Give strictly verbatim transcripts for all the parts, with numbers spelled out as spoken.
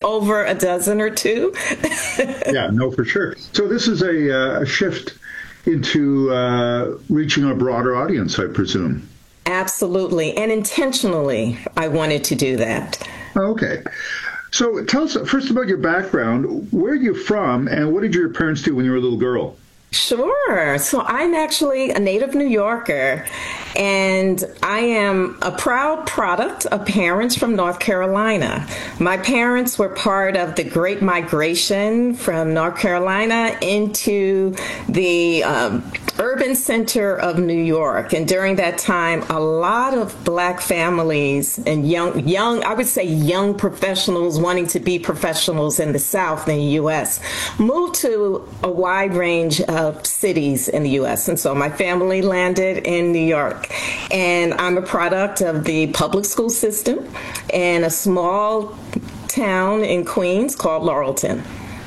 over a dozen or two. Yeah, no, for sure. So this is a, uh, a shift into uh, reaching a broader audience, I presume. Absolutely. And intentionally, I wanted to do that. Okay. So tell us first about your background. Where are you from, and what did your parents do when you were a little girl? Sure. So I'm actually a native New Yorker, and I am a proud product of parents from North Carolina. My parents were part of the Great Migration from North Carolina into the um, urban center of New York. And during that time, a lot of Black families and young, young, I would say young professionals wanting to be professionals in the South in the U S moved to a wide range of cities in the U S. And so my family landed in New York. And I'm a product of the public school system in a small town in Queens called Laurelton.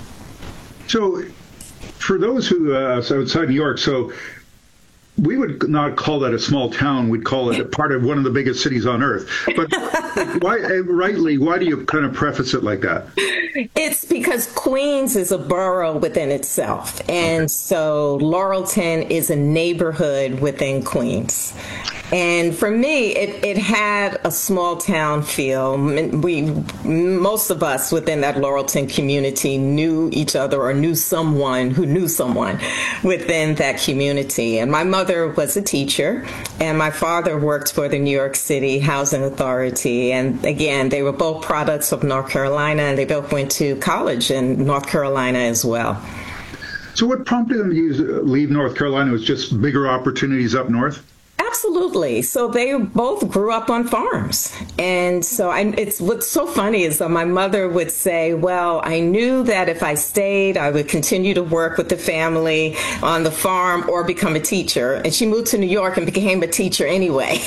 So for those who uh, outside New York, so we would not call that a small town. We'd call it a part of one of the biggest cities on earth. But why, rightly, why do you kind of preface it like that? It's because Queens is a borough within itself. And okay. So Laurelton is a neighborhood within Queens. And for me, it, it had a small town feel. We, most of us within that Laurelton community knew each other or knew someone who knew someone within that community. And my mother was a teacher, and my father worked for the New York City Housing Authority. And again, they were both products of North Carolina, and they both went to college in North Carolina as well. So what prompted them to leave North Carolina was just bigger opportunities up north? Absolutely. So they both grew up on farms. And so I, it's what's so funny is that my mother would say, well, I knew that if I stayed, I would continue to work with the family on the farm or become a teacher. And she moved to New York and became a teacher anyway.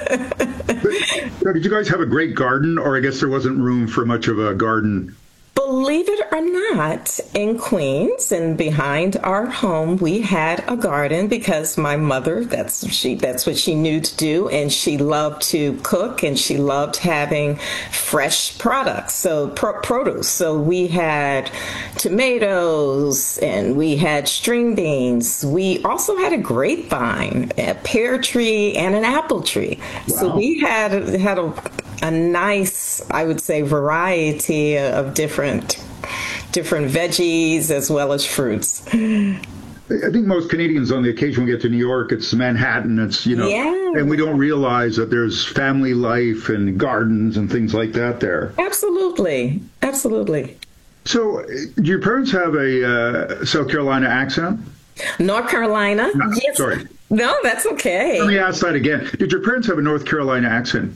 But, did you guys have a great garden, or I guess there wasn't room for much of a garden? Believe it or not, in Queens and behind our home, we had a garden because my mother, that's she, that's what she knew to do. And she loved to cook, and she loved having fresh products, so pro- produce. So we had tomatoes, and we had string beans. We also had a grapevine, a pear tree, and an apple tree. Wow. So we had, had a a nice, I would say, variety of different different veggies as well as fruits. I think most Canadians, on the occasion we get to New York, it's Manhattan, it's, you know, yeah. And we don't realize that there's family life and gardens and things like that there. Absolutely. Absolutely. So do your parents have a uh, South Carolina accent? North Carolina? No, yes. Sorry. No, that's okay. Let me ask that again. Did your parents have a North Carolina accent?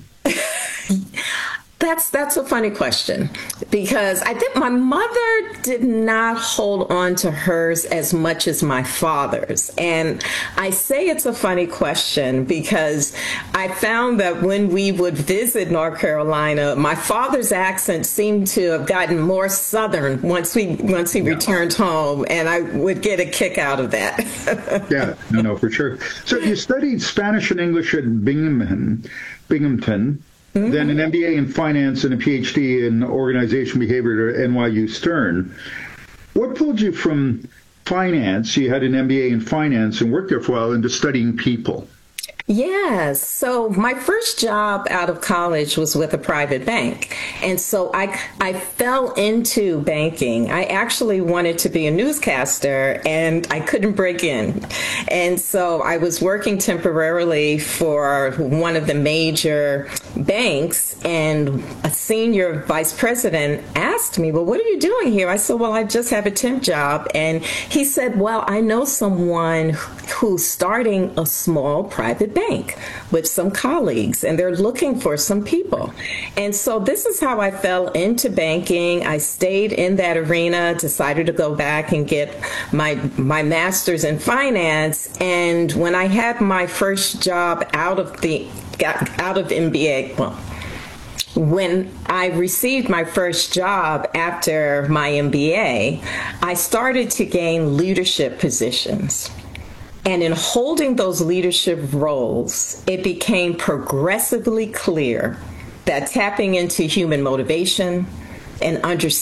That's that's a funny question, because I think my mother did not hold on to hers as much as my father's. And I say it's a funny question because I found that when we would visit North Carolina, my father's accent seemed to have gotten more Southern once we once he yeah. returned home, and I would get a kick out of that. Yeah, no, no, for sure. So you studied Spanish and English at Binghamton, Binghamton. Mm-hmm. Then an M B A in finance and a P H D in organization behavior at N Y U Stern. What pulled you from finance? You had an M B A in finance and worked there for a while into studying people. Yes. So my first job out of college was with a private bank. And so I, I fell into banking. I actually wanted to be a newscaster, and I couldn't break in. And so I was working temporarily for one of the major banks, and a senior vice president asked me, well, what are you doing here? I said, well, I just have a temp job. And he said, well, I know someone who's starting a small private bank with some colleagues, and they're looking for some people. And so this is how I fell into banking. I stayed in that arena, decided to go back and get my my master's in finance. And when I had my first job out of the got out of M B A, well, when I received my first job after my M B A, I started to gain leadership positions. And in holding those leadership roles, it became progressively clear that tapping into human motivation and understanding